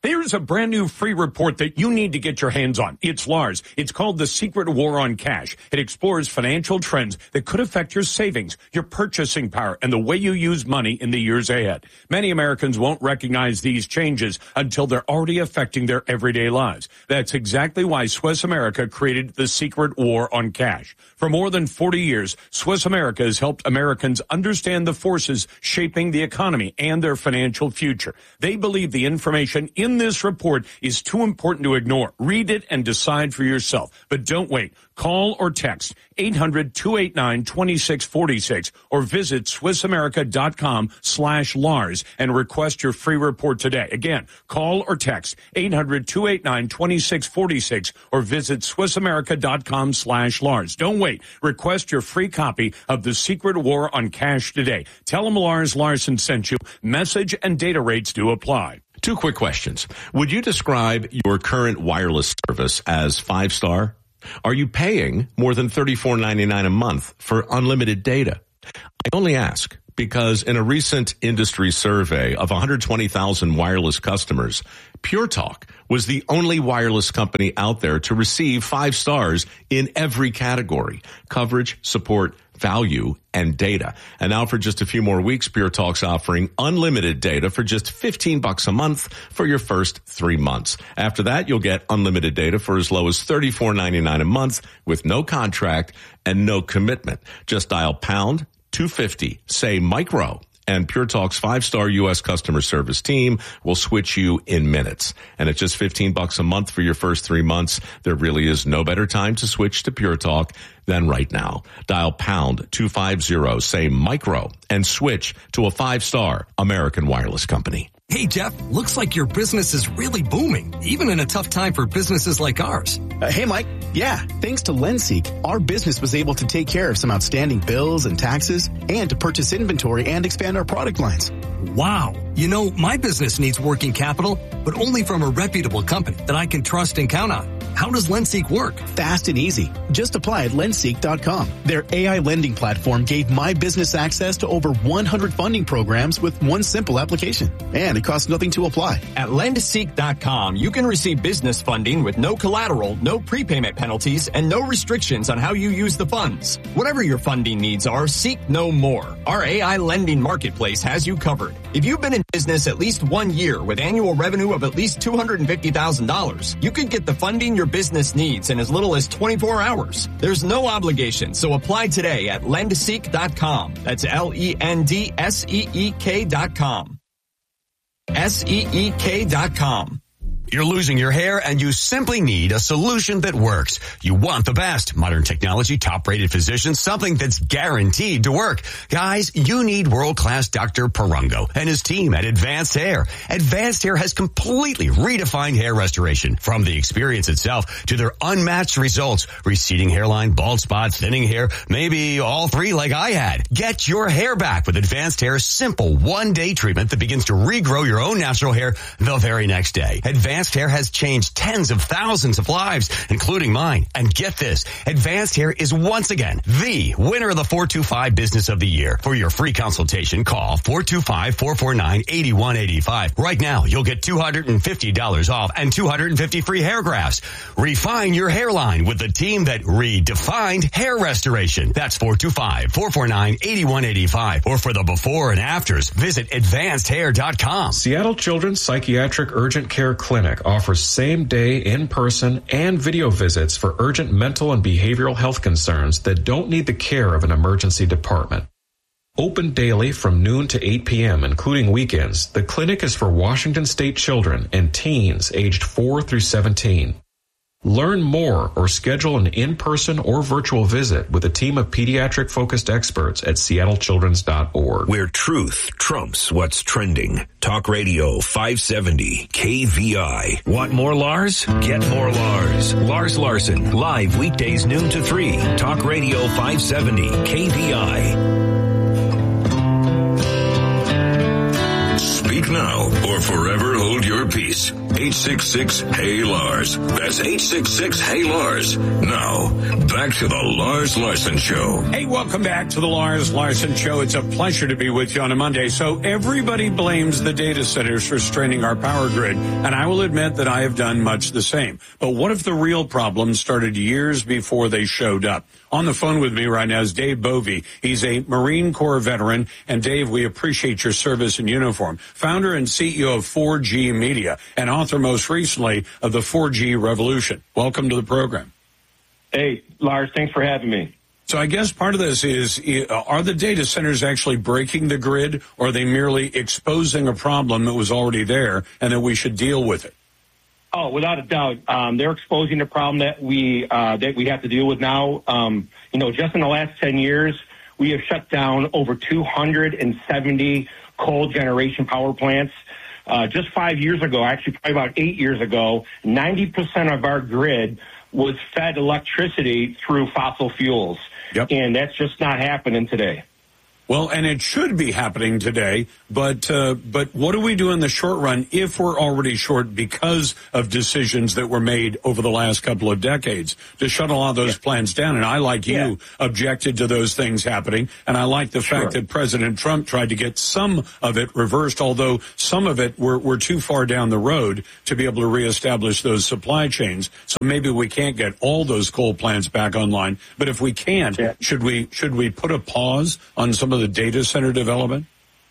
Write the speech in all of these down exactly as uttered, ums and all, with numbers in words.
There's a brand new free report that you need to get your hands on. It's Lars. It's called The Secret War on Cash. It explores financial trends that could affect your savings, your purchasing power, and the way you use money in the years ahead. Many Americans won't recognize these changes until they're already affecting their everyday lives. That's exactly why Swiss America created The Secret War on Cash. For more than forty years, Swiss America has helped Americans understand the forces shaping the economy and their financial future. They believe the information in this report is too important to ignore. Read it and decide for yourself. But don't wait. Call or text eight hundred, two eight nine, two six four six or visit SwissAmerica.com slash Lars and request your free report today. Again, call or text eight hundred, two eight nine, two six four six or visit SwissAmerica.com slash Lars. Don't wait. Request your free copy of The Secret War on Cash today. Tell them Lars Larson sent you. Message and data rates do apply. Two quick questions. Would you describe your current wireless service as five-star? Are you paying more than thirty-four ninety-nine a month for unlimited data? I only ask because in a recent industry survey of one hundred twenty thousand wireless customers, Pure Talk was the only wireless company out there to receive five stars in every category: coverage, support, value, and data. And now for just a few more weeks, Pure Talk's offering unlimited data for just fifteen bucks a month for your first three months. After that, you'll get unlimited data for as low as thirty-four ninety-nine a month with no contract and no commitment. Just dial pound two fifty, say micro, and Pure Talk's five-star U S customer service team will switch you in minutes. And at just fifteen bucks a month for your first three months, there really is no better time to switch to Pure Talk than right now. Dial pound two fifty, say micro, and switch to a five-star American wireless company. Hey, Jeff, looks like your business is really booming, even in a tough time for businesses like ours. Uh, hey, Mike. Yeah, thanks to LendSeek, our business was able to take care of some outstanding bills and taxes and to purchase inventory and expand our product lines. Wow. You know, my business needs working capital, but only from a reputable company that I can trust and count on. How does LendSeek work? Fast and easy. Just apply at lendseek dot com. Their A I lending platform gave my business access to over one hundred funding programs with one simple application. And it costs nothing to apply. At lendseek dot com, you can receive business funding with no collateral, no prepayment penalties, and no restrictions on how you use the funds. Whatever your funding needs are, seek no more. Our A I lending marketplace has you covered. If you've been in business at least one year with annual revenue of at least two hundred fifty thousand dollars, you can get the funding your business needs in as little as twenty-four hours. There's no obligation, so apply today at lendseek dot com. That's L E N D S E E K dot com. S E E K dot com. You're losing your hair and you simply need a solution that works. You want the best. Modern technology, top-rated physicians, something that's guaranteed to work. Guys, you need world-class Doctor Parango and his team at Advanced Hair. Advanced Hair has completely redefined hair restoration. From the experience itself to their unmatched results. Receding hairline, bald spot, thinning hair, maybe all three like I had. Get your hair back with Advanced Hair's simple one-day treatment that begins to regrow your own natural hair the very next day. Advanced Advanced Hair has changed tens of thousands of lives, including mine. And get this, Advanced Hair is once again the winner of the four two five Business of the Year. For your free consultation, call four two five, four four nine, eight one eight five. Right now, you'll get two hundred fifty dollars off and two hundred fifty free hair grafts. Refine your hairline with the team that redefined hair restoration. That's four two five, four four nine, eight one eight five. Or for the before and afters, visit advanced hair dot com. Seattle Children's Psychiatric Urgent Care Clinic offers same-day, in-person, and video visits for urgent mental and behavioral health concerns that don't need the care of an emergency department. Open daily from noon to eight p.m., including weekends, the clinic is for Washington State children and teens aged four through seventeen. Learn more or schedule an in-person or virtual visit with a team of pediatric-focused experts at seattle children's dot org. Where truth trumps what's trending. Talk Radio five seventy K V I. Want more Lars? Get more Lars. Lars Larson, live weekdays noon to three. Talk Radio five seventy K V I. Speak now. or forever hold your peace. eight six six, H E Y, Lars. That's eight six six, H E Y, Lars. Now, back to the Lars Larson Show. Hey, welcome back to the Lars Larson Show. It's a pleasure to be with you on a Monday. So everybody blames the data centers for straining our power grid, and I will admit that I have done much the same. But what if the real problem started years before they showed up? On the phone with me right now is Dave Bovee. He's a Marine Corps veteran. And Dave, we appreciate your service in uniform. Founder and C E O of four G Media and author most recently of the four G Revolution. Welcome to the program. Hey, Lars, thanks for having me. So I guess part of this is, are the data centers actually breaking the grid, or are they merely exposing a problem that was already there and that we should deal with it? Oh, without a doubt, um, they're exposing the problem that we uh, that we have to deal with now. Um, you know, just in the last ten years, we have shut down over two hundred seventy coal generation power plants. Uh, just five years ago, actually probably about eight years ago, ninety percent of our grid was fed electricity through fossil fuels. Yep. And that's just not happening today. Well, and it should be happening today, but uh, but what do we do in the short run if we're already short because of decisions that were made over the last couple of decades to shut a lot of those yeah. plants down? And I, like you, yeah. objected to those things happening, and I like the sure. fact that President Trump tried to get some of it reversed, although some of it were, were too far down the road to be able to reestablish those supply chains. So maybe we can't get all those coal plants back online, but if we can't, yeah. should we should we put a pause on some of the data center development?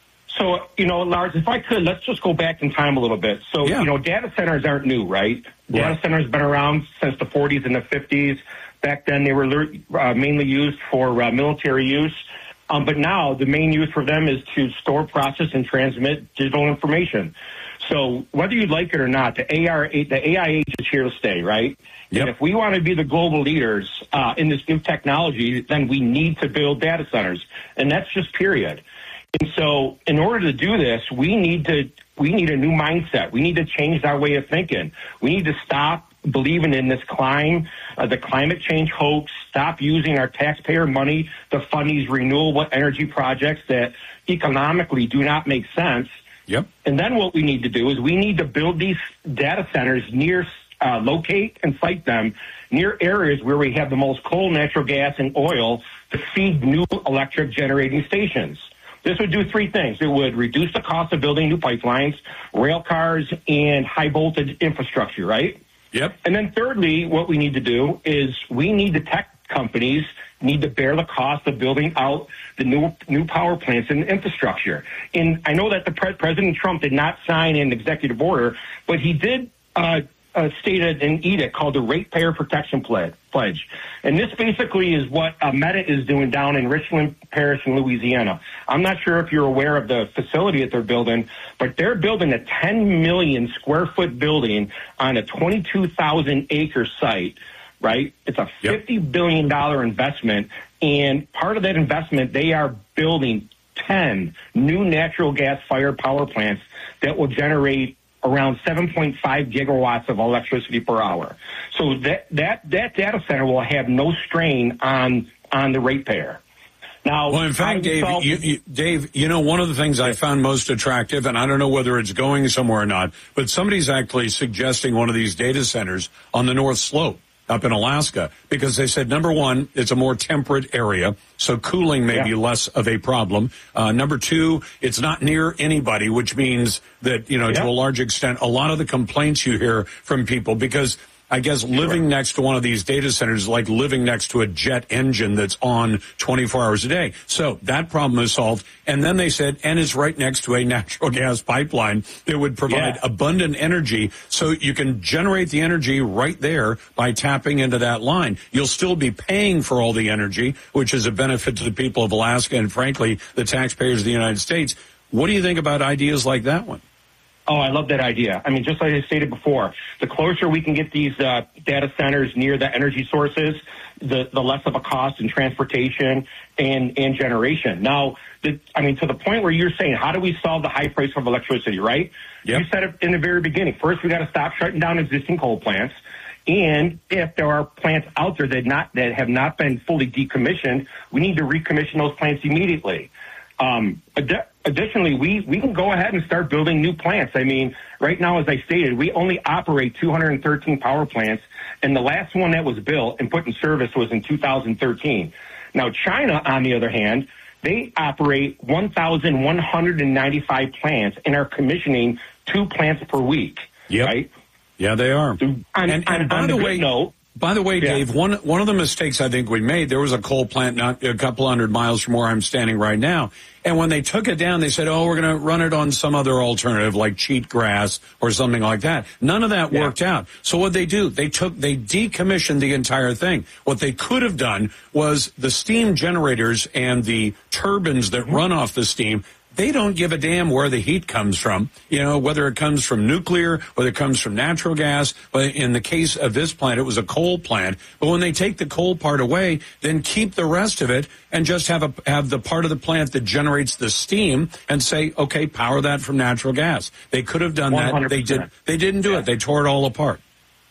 So, you know, Lars, if I could, let's just go back in time a little bit. So, yeah. you know, data centers aren't new, right? Data right. centers have been around since the forties and the fifties. Back then, they were uh, mainly used for uh, military use. Um, but now the main use for them is to store, process, and transmit digital information. So whether you like it or not, the A R, the A I age is here to stay, right? Yep. And if we want to be the global leaders uh, in this new technology, then we need to build data centers, and that's just period. And so, in order to do this, we need to we need a new mindset. We need to change our way of thinking. We need to stop believing in this climb, uh, the climate change hoax. Stop using our taxpayer money to fund these renewable energy projects that economically do not make sense. Yep. And then what we need to do is we need to build these data centers near. Uh, locate and site them near areas where we have the most coal, natural gas, and oil to feed new electric generating stations. This would do three things. It would reduce the cost of building new pipelines, rail cars, and high voltage infrastructure, right? Yep. And then thirdly, what we need to do is we need the tech companies need to bear the cost of building out the new new power plants and infrastructure. And I know that the pre- President Trump did not sign an executive order, but he did uh Uh, stated an edict called the Ratepayer Protection Pledge. And this basically is what uh, Meta is doing down in Richland Parish in Louisiana. I'm not sure if you're aware of the facility that they're building, but they're building a ten million square foot building on a twenty-two thousand acre site, right? It's a fifty yep. billion dollars investment. And part of that investment, they are building ten new natural gas fired power plants that will generate around seven point five gigawatts of electricity per hour. So that that that data center will have no strain on on the ratepayer. Now, well, in fact, Dave, solve- you, you, Dave, you know, one of the things I found most attractive, and I don't know whether it's going somewhere or not, but somebody's actually suggesting one of these data centers on the North Slope up in Alaska, because they said, number one, it's a more temperate area, so cooling may yeah. be less of a problem. Uh, number two, it's not near anybody, which means that, you know, yeah. to a large extent, a lot of the complaints you hear from people, because I guess living sure. next to one of these data centers is like living next to a jet engine that's on twenty-four hours a day. So that problem is solved. And then they said, and it's right next to a natural gas pipeline that would provide yeah. abundant energy, so you can generate the energy right there by tapping into that line. You'll still be paying for all the energy, which is a benefit to the people of Alaska and, frankly, the taxpayers of the United States. What do you think about ideas like that one? Oh, I love that idea. I mean, just like I stated before, the closer we can get these uh, data centers near the energy sources, the, the less of a cost in transportation and, and generation. Now, the, I mean, to the point where you're saying, how do we solve the high price of electricity, right? Yep. You said it in the very beginning. First, we got to stop shutting down existing coal plants. And if there are plants out there that not that have not been fully decommissioned, we need to recommission those plants immediately. Um, additionally, we, we can go ahead and start building new plants. I mean, right now, as I stated, we only operate two hundred thirteen power plants, and the last one that was built and put in service was in two thousand thirteen. Now, China, on the other hand, they operate one thousand one hundred ninety-five plants and are commissioning two plants per week. Yep. Right? Yeah, they are. So, on, and, on, and by on the, the way, note, by the way, yeah. Dave, one one of the mistakes I think we made, there was a coal plant not a couple hundred miles from where I'm standing right now. And when they took it down, they said, oh, we're going to run it on some other alternative like cheatgrass or something like that. None of that yeah. worked out. So what they do, they took, they decommissioned the entire thing. What they could have done was the steam generators and the turbines that run off the steam, they don't give a damn where the heat comes from, you know, whether it comes from nuclear, whether it comes from natural gas. But in the case of this plant, it was a coal plant. But when they take the coal part away, then keep the rest of it and just have a have the part of the plant that generates the steam and say, okay, power that from natural gas. They could have done one hundred percent. that. They did. They didn't do yeah. it. They tore it all apart.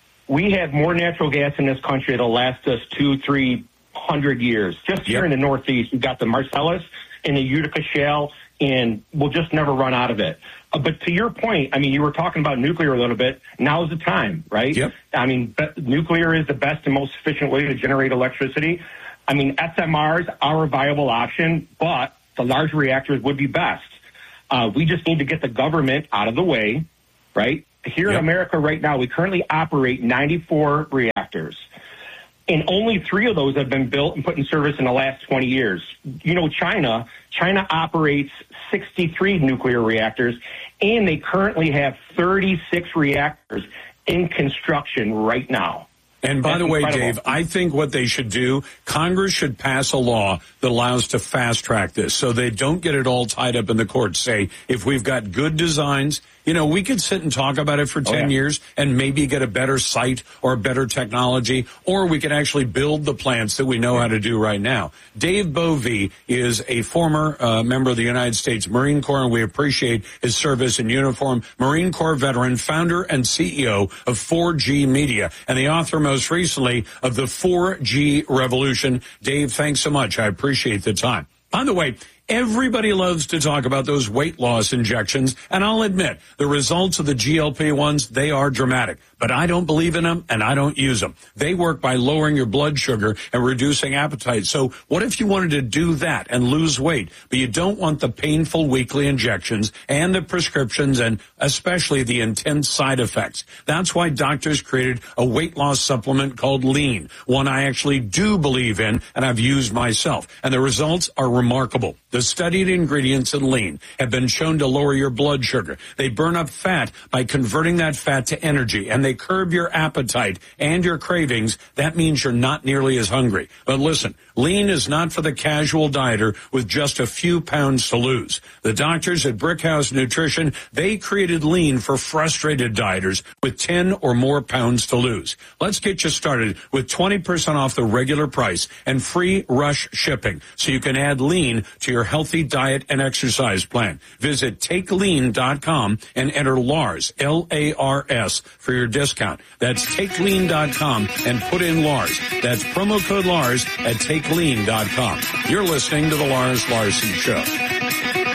We have more natural gas in this country that'll last us two, three hundred years. Just here yep. in the Northeast, we've got the Marcellus and the Utica Shale, and we'll just never run out of it. Uh, but to your point, I mean, you were talking about nuclear a little bit. Now's the time, right? Yep. I mean, be- nuclear is the best and most efficient way to generate electricity. I mean, S M Rs are a viable option, but the large reactors would be best. Uh, we just need to get the government out of the way, right? Here yep. in America right now, we currently operate ninety-four reactors. And only three of those have been built and put in service in the last twenty years. You know, China, China operates sixty-three nuclear reactors, and they currently have thirty-six reactors in construction right now. And by That's the way, incredible. Dave, I think what they should do, Congress should pass a law that allows to fast track this so they don't get it all tied up in the courts. Say, if we've got good designs, you know, we could sit and talk about it for ten oh, yeah. years and maybe get a better site or a better technology, or we could actually build the plants that we know how to do right now. Dave Bovee is a former uh, member of the United States Marine Corps, and we appreciate his service in uniform. Marine Corps veteran, founder and C E O of four G Media, and the author most recently of the four G Revolution. Dave, thanks so much. I appreciate the time. By the way, everybody loves to talk about those weight loss injections, and I'll admit, the results of the G L P ones, they are dramatic. But I don't believe in them, and I don't use them. They work by lowering your blood sugar and reducing appetite. So what if you wanted to do that and lose weight, but you don't want the painful weekly injections and the prescriptions and especially the intense side effects? That's why doctors created a weight loss supplement called Lean, one I actually do believe in and I've used myself. And the results are remarkable. The studied ingredients in Lean have been shown to lower your blood sugar. They burn up fat by converting that fat to energy, and they curb your appetite and your cravings. That means you're not nearly as hungry. But listen, Lean is not for the casual dieter with just a few pounds to lose. The doctors at Brickhouse Nutrition, they created Lean for frustrated dieters with ten or more pounds to lose. Let's get you started with twenty percent off the regular price and free rush shipping so you can add Lean to your healthy diet and exercise plan. Visit take lean dot com and enter Lars, L A R S, for your discount. That's take lean dot com and put in Lars. That's promo code Lars at take lean dot com. You're listening to the Lars Larson Show.